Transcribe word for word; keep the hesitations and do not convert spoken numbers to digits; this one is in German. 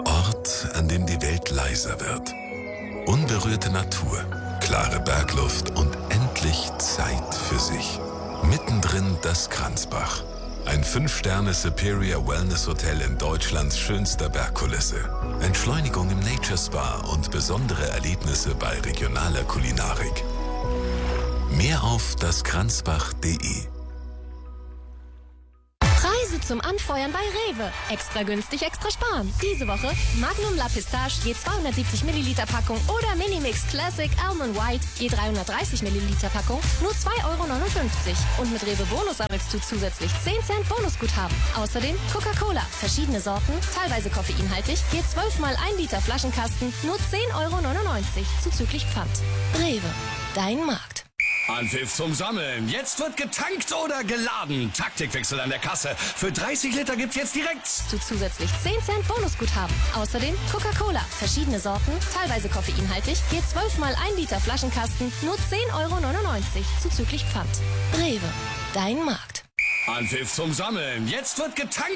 Ort, an dem die Welt leiser wird. Unberührte Natur, klare Bergluft und endlich Zeit für sich. Mittendrin das Kranzbach. Ein fünf Sterne Superior Wellness Hotel in Deutschlands schönster Bergkulisse. Entschleunigung im Nature Spa und besondere Erlebnisse bei regionaler Kulinarik. Mehr auf das kranzbach punkt de. Preise zum Anfeuern bei Rewe. Extra günstig, extra sparen. Diese Woche Magnum La Pistache je zweihundertsiebzig Milliliter Packung oder Minimix Classic Almond White je dreihundertdreißig Milliliter Packung nur zwei Euro neunundfünfzig. Und mit Rewe Bonus sammelst du zusätzlich zehn Cent Bonusguthaben. Außerdem Coca-Cola, verschiedene Sorten, teilweise koffeinhaltig, je zwölf mal ein Liter Flaschenkasten nur zehn Euro neunundneunzig zuzüglich Pfand. Rewe, dein Markt. Anpfiff zum Sammeln. Jetzt wird getankt oder geladen. Taktikwechsel an der Kasse. Für dreißig Liter gibt's jetzt direkt Du zusätzlich zehn Cent Bonusguthaben. Außerdem Coca-Cola, verschiedene Sorten, teilweise koffeinhaltig, je zwölf mal ein Liter Flaschenkasten nur zehn Euro neunundneunzig zuzüglich Pfand. Rewe, dein Markt. Anpfiff zum Sammeln. Jetzt wird getankt